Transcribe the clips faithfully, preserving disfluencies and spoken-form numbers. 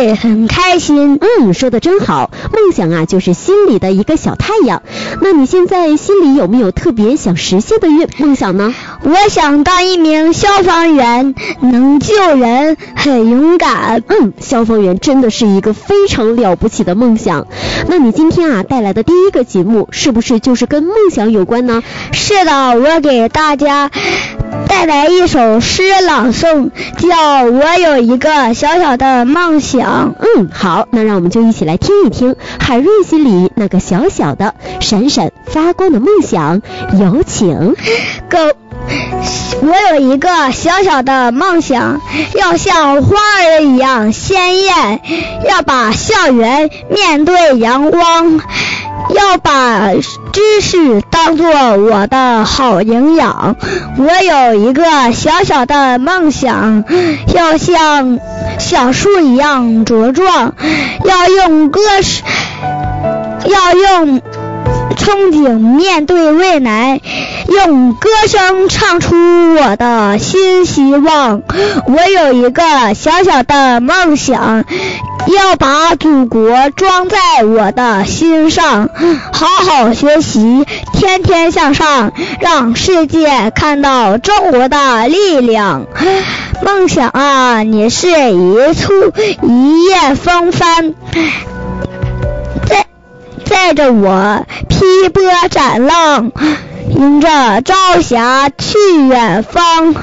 会很开心。 嗯，说得真好，梦想啊就是心里的一个小太阳。那你现在心里有没有特别想实现的愿梦想呢？ 我想当一名消防员，能救人，很勇敢。 嗯，消防员真的是一个非常了不起的梦想。那你今天啊带来的第一个节目是不是就是跟梦想有关呢？ 是的，我给大家带来一首诗朗诵，叫我有一个小小的梦想。 嗯，好，那让我们就一起来听一听海瑞心里那个小小的闪闪发光的梦想，有请。 各我有一个小小的梦想，要像花儿一样鲜艳，要把校园面对阳光，要把知识当作我的好营养。我有一个小小的梦想，要像小树一样茁壮，要用歌要用憧憬面对未来，用歌声唱出我的新希望。我有一个小小的梦想，要把祖国装在我的心上，好好学习，天天向上，让世界看到中国的力量。梦想啊，你是一簇一叶风帆，在载着我劈波斩浪，迎着朝霞去远方。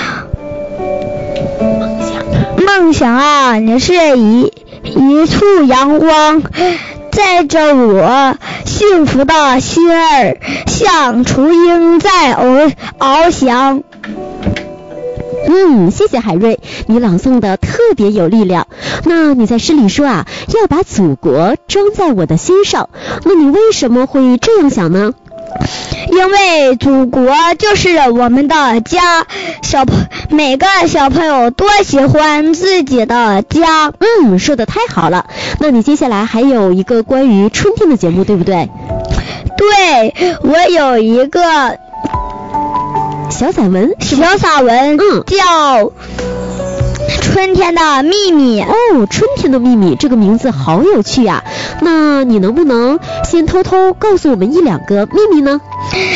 梦想啊，你是一一簇阳光，载着我幸福的心儿，像雏鹰在翱翱翔。 嗯，谢谢海瑞，你朗诵的特别有力量。那你在诗里说啊，要把祖国装在我的心上，那你为什么会这样想呢？ 因为祖国就是我们的家，小朋每个小朋友多喜欢自己的家。 嗯，说得太好了。那你接下来还有一个关于春天的节目，对不对？ 对，我有一个小散文， 小散文， 嗯， 叫春天的秘密。 哦，春天的秘密，这个名字好有趣呀、啊。那你能不能先偷偷告诉我们一两个秘密呢？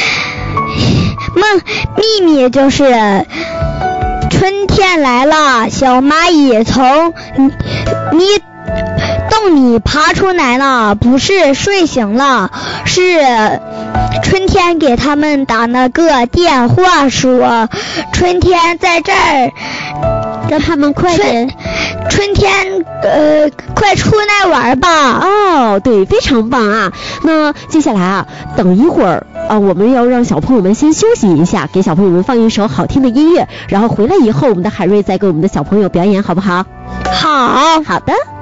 梦秘密就是春天来了，小蚂蚁从泥洞里爬出来了，不是睡醒了，是春天给他们打了个电话，说春天在这儿， 让他们快点春天呃快出来玩吧。 哦，对，非常棒啊。那接下来啊，等一会儿啊，我们要让小朋友们先休息一下，给小朋友们放一首好听的音乐，然后回来以后我们的海瑞再给我们的小朋友表演，好不好？ 好。 好的。